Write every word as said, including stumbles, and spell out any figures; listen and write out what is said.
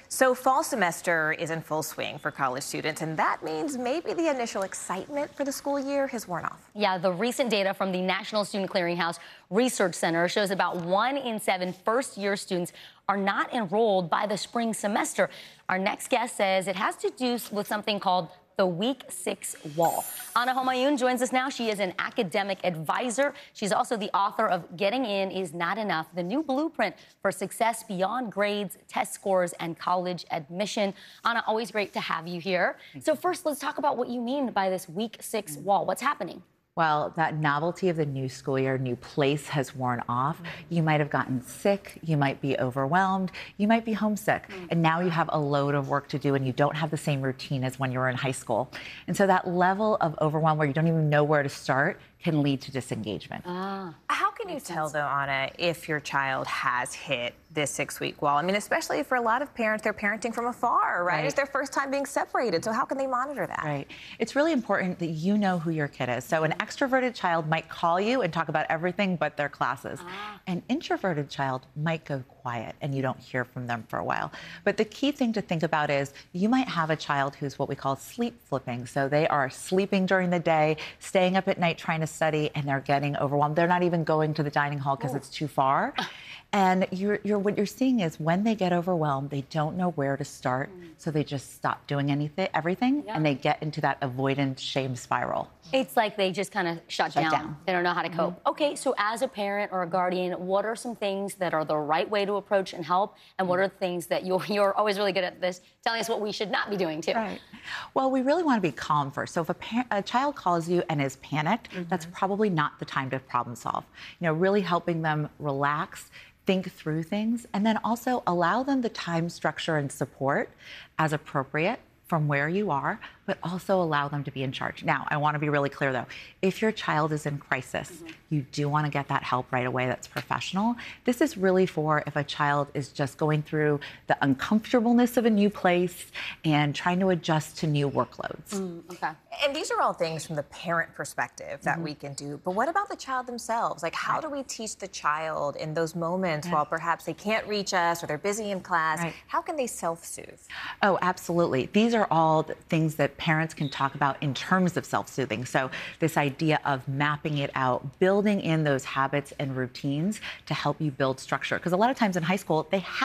So fall semester is in full swing for college students, and that means maybe the initial excitement for the school year has worn off. Yeah, the recent data from the National Student Clearinghouse Research Center shows about one in seven first-year students are not enrolled by the spring semester. Our next guest says it has to do with something called the week six wall. Anna Homayoun joins us now. She is an academic advisor. She's also the author of Getting In Is Not Enough, the new blueprint for success beyond grades, test scores, and college admission. Anna, always great to have you here. So first, let's talk about what you mean by this week six wall. What's happening? Well, that novelty of the new school year, new place has worn off. Mm-hmm. You might have gotten sick, you might be overwhelmed, you might be homesick, mm-hmm. and now you have a load of work to do and you don't have the same routine as when you were in high school. And so that level of overwhelm where you don't even know where to start can lead to disengagement. Ah. How can you tell, though, Anna, if your child has hit this six-week wall? I mean, especially for a lot of parents, they're parenting from afar, right? right? It's their first time being separated, so how can they monitor that? Right. It's really important that you know who your kid is. So an extroverted child might call you and talk about everything but their classes. Ah. An introverted child might go quiet and you don't hear from them for a while. But the key thing to think about is you might have a child who's what we call sleep flipping. So they are sleeping during the day, staying up at night trying to study, and they're getting overwhelmed. They're not even going to the dining hall because oh. it's too far. And you're, you're, what you're seeing is when they get overwhelmed, they don't know where to start, mm. so they just stop doing anything, everything, yeah. and they get into that avoidance shame spiral. It's like they just kind of shut, shut down. down. They don't know how to cope. Mm-hmm. Okay, so as a parent or a guardian, what are some things that are the right way to approach and help, and what are the things that you're, you're always really good at this, telling us what we should not be doing too? Right. Well, we really want to be calm first. So if a, par a child calls you and is panicked, mm-hmm. that's probably not the time to problem solve. You know, really helping them relax, think through things, and then also allow them the time, structure, and support as appropriate from where you are, but also allow them to be in charge. Now, I want to be really clear, though. If your child is in crisis, mm-hmm. you do want to get that help right away that's professional. This is really for if a child is just going through the uncomfortableness of a new place and trying to adjust to new workloads. Mm, okay. And these are all things from the parent perspective that mm-hmm. we can do. But what about the child themselves? Like, how right. do we teach the child in those moments right. while perhaps they can't reach us or they're busy in class? Right. How can they self-soothe? Oh, absolutely. These are all the things that parents can talk about in terms of self-soothing. So this idea of mapping it out, building in those habits and routines to help you build structure. Because a lot of times in high school, they have